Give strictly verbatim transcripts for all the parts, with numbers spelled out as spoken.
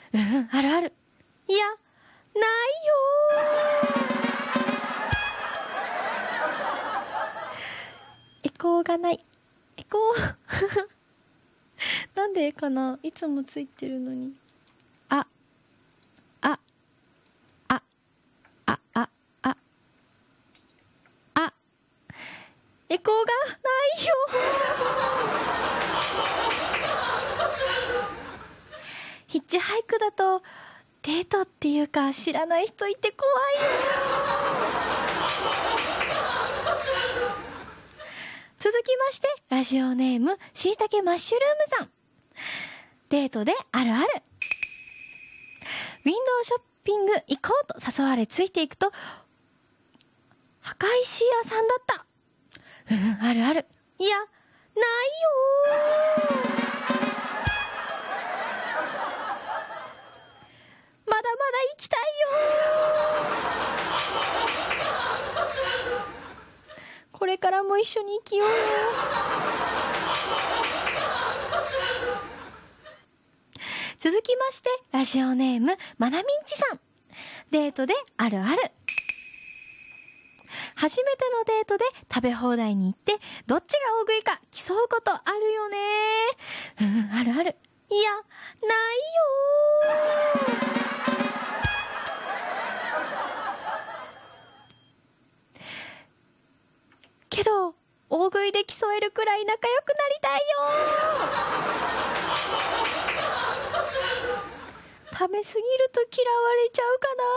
うん、あるある。いや、ないよー。エコーがない。エコー。なんでかな、いつもついてるのに。あ、あ、あ、あ、あ、あ、あ、エコーがないよ。ヒッチハイクだとデートっていうか知らない人いて怖いよ。続きましてラジオネームしいたけマッシュルームさん。デートであるある。ウィンドウショッピング行こうと誘われついていくと墓石屋さんだった。うん、あるある。いや、ないよー。まだまだ行きたいよー。これからも一緒に生きようよ。続きましてラジオネームまなみんちさん。デートであるある。初めてのデートで食べ放題に行ってどっちが大食いか競うことあるよね。うん、あるある。いや、ないよー。けど大食いで競えるくらい仲良くなりたいよー。食べ過ぎると嫌われちゃうかな。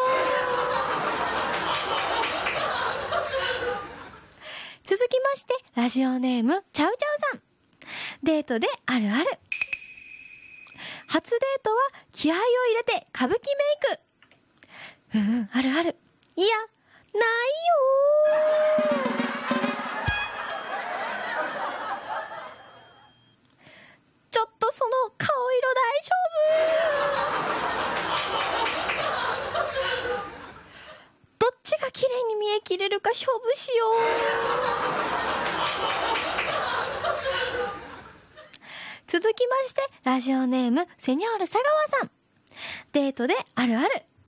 続きましてラジオネームちゃうちゃうさん。デートであるある。初デートは気合を入れて歌舞伎メイク。うん、あるある。いや、ないよー。ちょっとその顔色大丈夫？どっちが綺麗に見え切れるか勝負しよう。続きましてラジオネームセニョール佐川さん。デートであるある。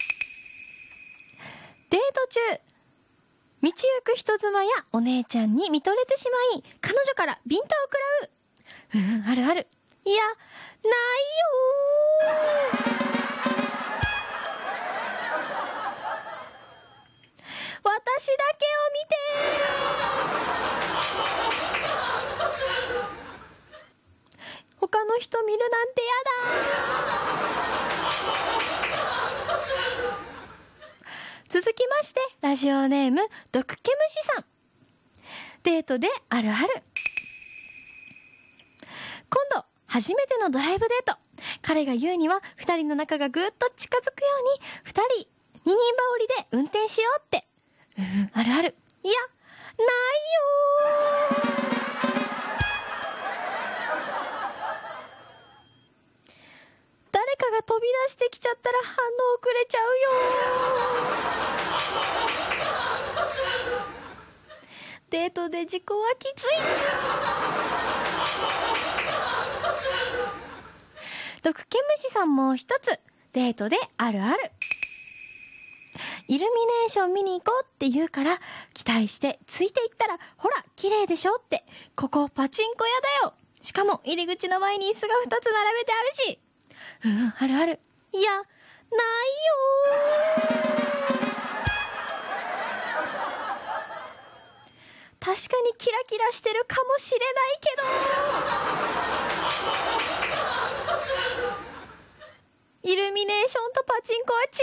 デート中道行く人妻やお姉ちゃんに見とれてしまい彼女からビンタを食らう。うん、あるある。いや、ないよー。私だけを見てー。他の人見るなんてやだー。続きましてラジオネーム毒ケムシさん。デートであるある。今度初めてのドライブデート。彼が言うには二人の仲がぐっと近づくように二人二人羽織で運転しようって。うん、あるある。いや、ないよー。誰かが飛び出してきちゃったら反応遅れちゃうよー。デートで事故はきつい。毒ケムシさんも一つ。デートであるある。イルミネーション見に行こうって言うから期待してついていったらほら綺麗でしょって。ここパチンコ屋だよ。しかも入り口の前に椅子が二つ並べてあるし。うん、あるある。いや、ないよー。確かにキラキラしてるかもしれないけどイルミネーションとパチンコは違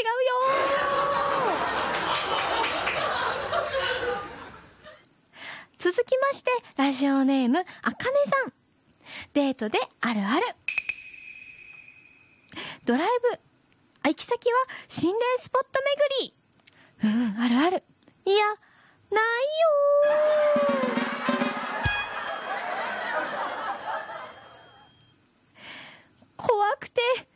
うよー。続きましてラジオネームあかねさん。デートであるある。ドライブ行き先は心霊スポット巡り。うん、あるある。いや、ないよー。怖くて